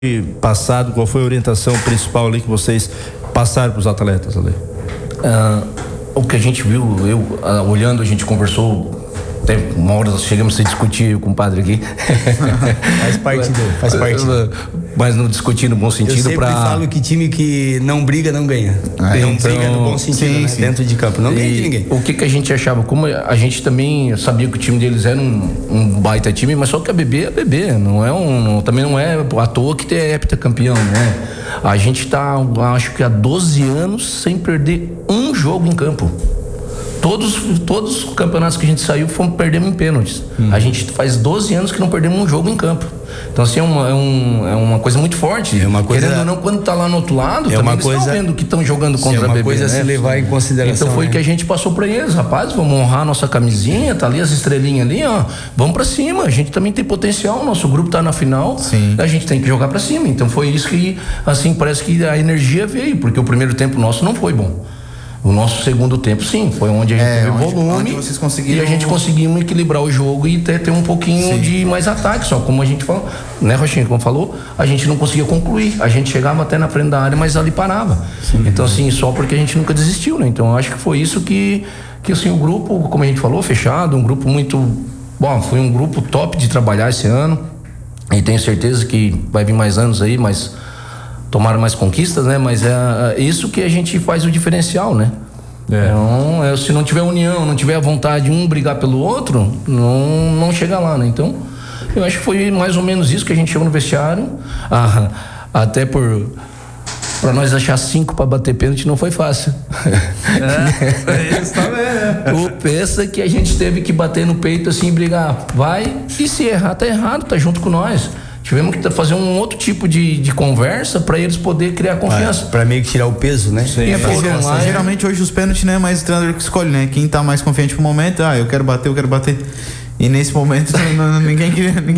passado, qual foi a orientação principal ali que vocês passaram para os atletas ali? O que a gente viu, olhando, a gente conversou, até uma hora nós chegamos a discutir com o padre aqui. Faz parte. Mas não discutir no bom sentido. Eu sempre falo que time que não briga, não ganha. Não briga no bom sentido, sim. Dentro de campo, não ganha de ninguém. O que a gente achava, como a gente também sabia que o time deles era um baita time, mas só que a BB é BB, também não é à toa que é heptacampeão, né? A gente tá, acho que há 12 anos sem perder um jogo em campo. Todos os campeonatos que a gente saiu perdemos em pênaltis. A gente faz 12 anos que não perdemos um jogo em campo. Então, assim, é uma coisa muito forte. Querendo ou não, quando tá lá no outro lado, também eles estão vendo que estão jogando contra a BB. É uma coisa a se levar em consideração. Então foi que a gente passou pra eles, rapaz, vamos honrar a nossa camisinha, tá ali as estrelinhas ali, ó, vamos pra cima, a gente também tem potencial, nosso grupo tá na final, a gente tem que jogar pra cima. Então foi isso que, assim, parece que a energia veio, porque o primeiro tempo nosso não foi bom. O nosso segundo tempo, sim, foi onde a gente teve volume vocês conseguiram... e a gente conseguiu equilibrar o jogo e ter um pouquinho de mais ataque. Só como a gente falou, né, Rochinho, como falou, a gente não conseguia concluir. A gente chegava até na frente da área, mas ali parava. Então, assim, só porque a gente nunca desistiu, né? Então, eu acho que foi isso que assim, o grupo, como a gente falou, fechado, um grupo muito... Bom, foi um grupo top de trabalhar esse ano. E tenho certeza que vai vir mais anos aí, mas... Tomaram mais conquistas, né? Mas é isso que a gente faz o diferencial, né? Então, se não tiver união, não tiver a vontade de um brigar pelo outro, não chega lá, né? Então, eu acho que foi mais ou menos isso que a gente chegou no vestiário. Até pra nós achar 5 pra bater pênalti não foi fácil. Isso também, né? Tu pensa que a gente teve que bater no peito assim e brigar. Vai, e se errar, tá errado, tá junto com nós. Tivemos que fazer um outro tipo de conversa para eles poderem criar confiança. Para meio que tirar o peso, né? Sim. Geralmente hoje os pênaltis não é mais o treinador que escolhe, né? Quem tá mais confiante pro momento, eu quero bater. E nesse momento ninguém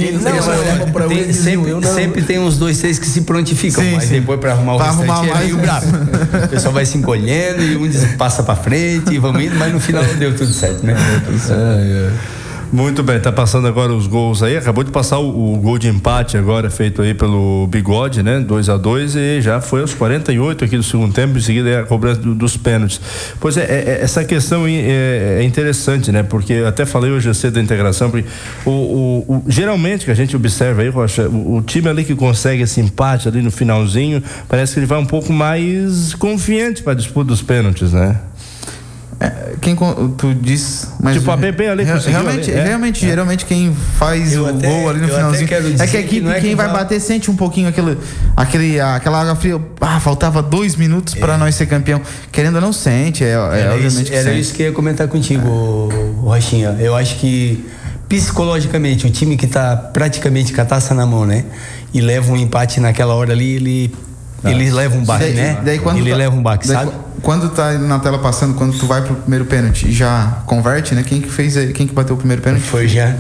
sempre tem uns 2, 3 que se prontificam, mas depois para arrumar o restante é meio bravo. O pessoal vai se encolhendo e um passa para frente e vamos indo, mas no final deu tudo certo, né? Muito bem, tá passando agora os gols aí, acabou de passar o gol de empate agora, feito aí pelo Bigode, né, 2-2, e já foi aos 48 aqui do segundo tempo, em seguida é a cobrança dos pênaltis. Pois essa questão é interessante, né, porque eu até falei hoje cedo da integração, porque geralmente que a gente observa aí, Rocha, o time ali que consegue esse empate ali no finalzinho, parece que ele vai um pouco mais confiante para a disputa dos pênaltis, né? Quem tu diz, mas tipo a BB ali realmente geralmente quem faz o gol ali no finalzinho é que a equipe quem vai bater sente um pouquinho aquela água fria. Faltava 2 minutos para nós ser campeão, querendo ou não sente, obviamente era isso que eu ia comentar contigo, Rochinha. Eu acho que psicologicamente o time que tá praticamente com a taça na mão, né, e leva um empate naquela hora ali, ele leva um baque, né? Ele leva um baque, sabe? Quando tá na tela passando, quando tu vai pro primeiro pênalti e já converte, né? Quem que bateu o primeiro pênalti? Foi já.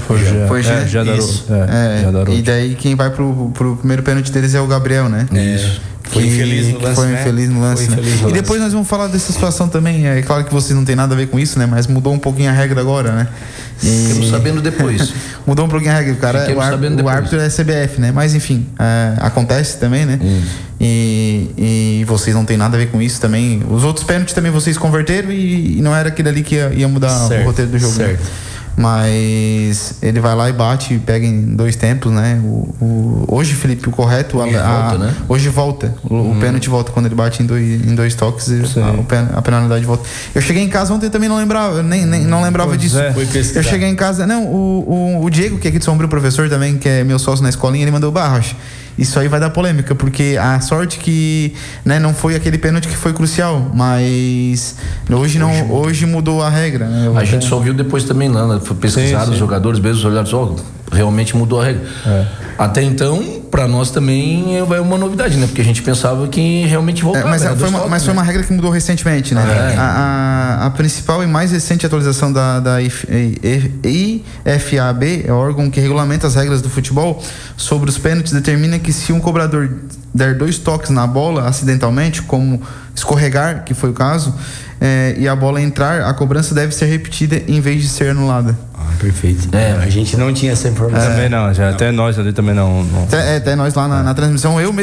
Darout. E daí quem vai pro primeiro pênalti deles é o Gabriel, né? Isso. Foi infeliz no lance, né? E depois nós vamos falar dessa situação também. É claro que vocês não tem nada a ver com isso, né? Mas mudou um pouquinho a regra agora, né? Ficamos sabendo depois. Mudou um pouquinho a regra, o árbitro é CBF, né? Mas enfim, acontece também, né? E vocês não tem nada a ver com isso também. Os outros pênaltis também vocês converteram e não era aquilo ali que ia mudar o roteiro do jogo. Certo. Né? Mas ele vai lá e bate e pega em 2 tempos, né? Hoje, Felipe, o correto volta, né? Hoje volta. O pênalti volta quando ele bate em dois toques e a penalidade volta. Eu cheguei em casa ontem e também não lembrava, não lembrava disso. Eu cheguei em casa, o Diego, que é aqui de Sombrio, professor também, que é meu sócio na escolinha, ele mandou Rocha. Isso aí vai dar polêmica, porque a sorte que, né, não foi aquele pênalti que foi crucial, mas hoje mudou a regra, né? A gente só viu depois também lá, foi pesquisar os jogadores mesmo, olharam, realmente mudou a regra. Até então, para nós também é uma novidade, né? Porque a gente pensava que realmente voltava. Mas foi uma regra que mudou recentemente, né? A principal e mais recente atualização da IFAB, é o órgão que regulamenta as regras do futebol sobre os pênaltis, determina que se um cobrador der 2 toques na bola acidentalmente, como escorregar, que foi o caso, e a bola entrar, a cobrança deve ser repetida em vez de ser anulada. perfeito. A gente não tinha essa informação. Também não, até nós ali também não. Até nós lá na transmissão, eu